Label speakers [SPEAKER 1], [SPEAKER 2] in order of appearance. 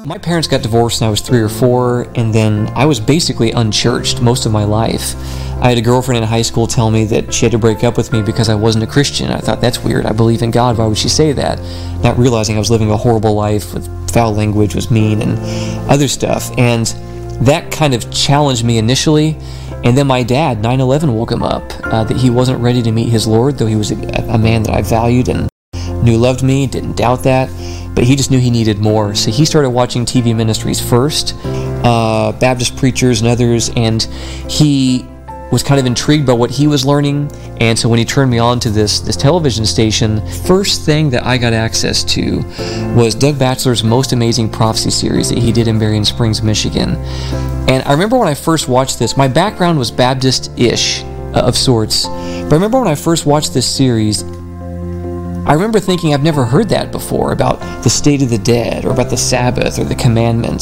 [SPEAKER 1] My parents got divorced when I was 3 or 4, and then I was basically unchurched most of my life. I had a girlfriend in high school tell me that she had to break up with me because I wasn't a Christian. I thought, that's weird. I believe in God. Why would she say that? Not realizing I was living a horrible life with foul language, was mean, and other stuff. And that kind of challenged me initially. And then my dad, 9/11 woke him up, that he wasn't ready to meet his Lord, though he was a man that I valued and knew loved me, didn't doubt that. But he just knew he needed more. So he started watching TV ministries first, Baptist preachers and others, and he was kind of intrigued by what he was learning. And so when he turned me on to this television station, first thing that I got access to was Doug Batchelor's Most Amazing Prophecy series that he did in Berrien Springs, Michigan. And I remember when I first watched this, my background was Baptist-ish of sorts. But I remember when I first watched this series, I remember thinking I've never heard that before, about the state of the dead, or about the Sabbath, or the commandments.